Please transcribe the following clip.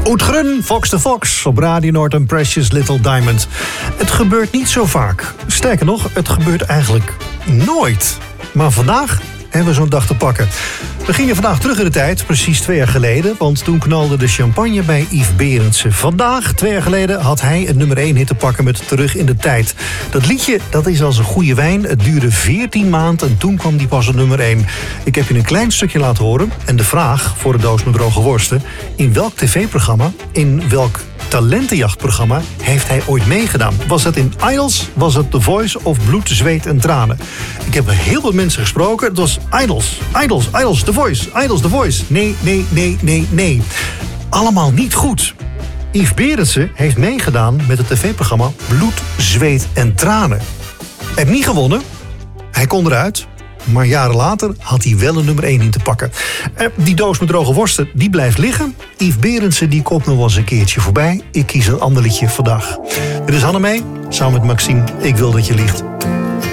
Oetgrun, Fox the Fox, op Radio Noord en Precious Little Diamond. Het gebeurt niet zo vaak. Sterker nog, het gebeurt eigenlijk nooit. Maar vandaag hebben we zo'n dag te pakken. We gingen vandaag terug in de tijd, precies 2 jaar geleden. Want toen knalde de champagne bij Yves Berendsen. Vandaag, 2 jaar geleden, had hij het nummer 1 hit te pakken met Terug in de Tijd. Dat liedje, dat is als een goede wijn. Het duurde 14 maanden en toen kwam die pas op nummer 1. Ik heb je een klein stukje laten horen. En de vraag voor de doos met droge worsten: in welk tv-programma, in welk talentenjachtprogramma heeft hij ooit meegedaan? Was het in Idols, was het The Voice of Bloed, Zweet en Tranen? Ik heb heel veel mensen gesproken. Het was Idols, The Voice, Idols, The Voice. Nee. Allemaal niet goed. Yves Berendsen heeft meegedaan met het tv-programma Bloed, Zweet en Tranen. Hij heeft niet gewonnen. Hij kon eruit. Maar jaren later had hij wel een nummer 1 in te pakken. Die doos met droge worsten, die blijft liggen. Yves Berendsen, die komt nog wel eens een keertje voorbij. Ik kies een ander liedje vandaag. Dit is Hannemee, samen met Maxime. Ik wil dat je liegt.